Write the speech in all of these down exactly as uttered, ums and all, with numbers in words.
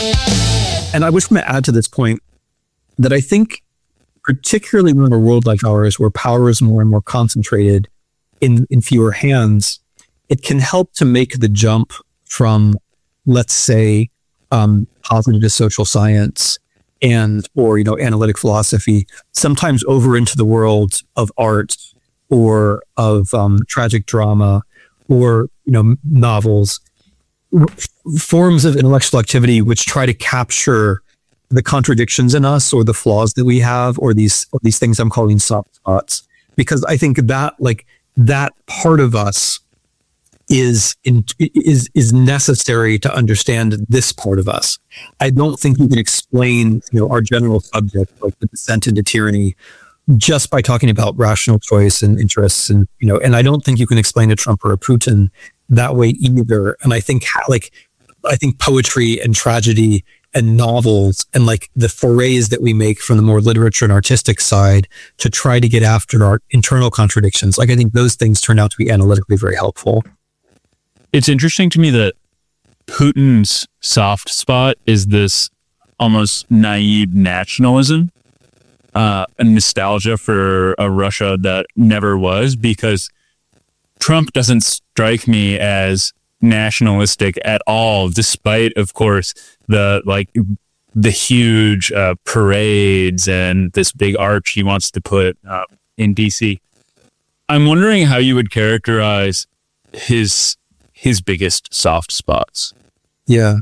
And I wish to add to this point that I think, particularly in a world like ours, where power is more and more concentrated in, in fewer hands, it can help to make the jump from, let's say, um, positive social science and, or, you know, analytic philosophy, sometimes over into the world of art or of um, tragic drama or, you know, novels, forms of intellectual activity which try to capture the contradictions in us or the flaws that we have, or these or these things I'm calling soft spots, because I think that like that part of us is in, is is necessary to understand this part of us. I don't think you can explain, you know, our general subject, like the descent into tyranny, just by talking about rational choice and interests, and you know, and I don't think you can explain a Trump or a Putin that way either. And I think like I think poetry and tragedy and novels and like the forays that we make from the more literature and artistic side to try to get after our internal contradictions, like I think those things turn out to be analytically very helpful. It's interesting to me that Putin's soft spot is this almost naive nationalism, uh, and nostalgia for a Russia that never was, because Trump doesn't strike me as nationalistic at all, despite, of course, the like the huge uh, parades and this big arch he wants to put uh, in D C. I'm wondering how you would characterize his his biggest soft spots. Yeah,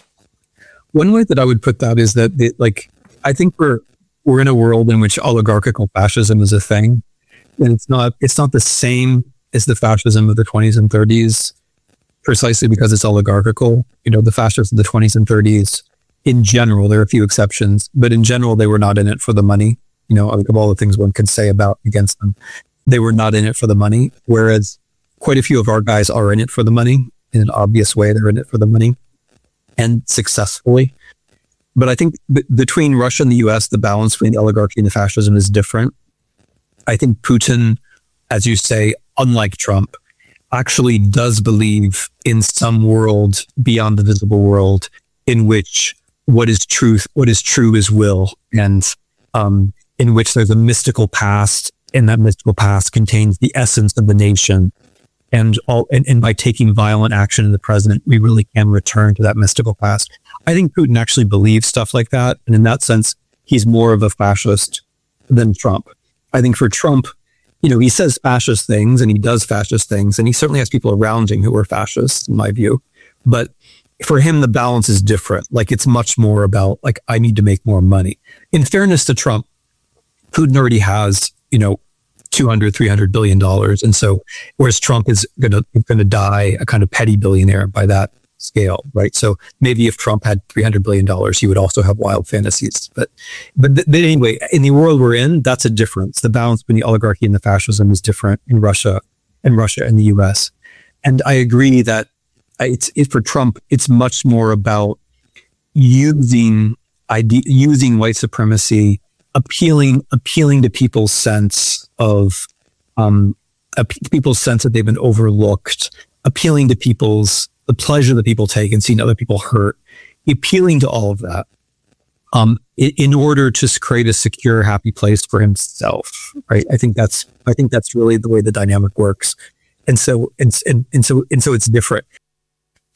one way that I would put that is that it, like I think we're we're in a world in which oligarchical fascism is a thing, and it's not it's not the same as the fascism of the twenties and thirties. Precisely because it's oligarchical. You know, the fascists of the twenties and thirties, in general, there are a few exceptions, but in general, they were not in it for the money. You know, of all the things one can say about against them, they were not in it for the money. Whereas quite a few of our guys are in it for the money. In an obvious way, they're in it for the money, and successfully. But I think b- between Russia and the U S, the balance between the oligarchy and the fascism is different. I think Putin, as you say, unlike Trump, actually does believe in some world beyond the visible world in which what is truth, what is true is will, and um, in which there's a mystical past, and that mystical past contains the essence of the nation. And all, and, and by taking violent action in the present, we really can return to that mystical past. I think Putin actually believes stuff like that. And in that sense, he's more of a fascist than Trump. I think for Trump, you know, he says fascist things and he does fascist things, and he certainly has people around him who are fascists, in my view. But for him, the balance is different. Like, it's much more about, like, I need to make more money. In fairness to Trump, Putin already has, you know, two hundred, three hundred billion dollars. And so, whereas Trump is going to going to die a kind of petty billionaire by that scale, right? So maybe if Trump had three hundred billion dollars, he would also have wild fantasies. But, but, th- but anyway, in the world we're in, that's a difference. The balance between the oligarchy and the fascism is different in Russia and Russia and the U S. And I agree that it's, it, for Trump, it's much more about using ide- using white supremacy, appealing, appealing to people's sense of, um, uh, people's sense that they've been overlooked, appealing to people's the pleasure that people take in seeing other people hurt, appealing to all of that, um, in, in order to create a secure, happy place for himself, right? I think that's, I think that's really the way the dynamic works. And so, and, and, and so, and so it's different.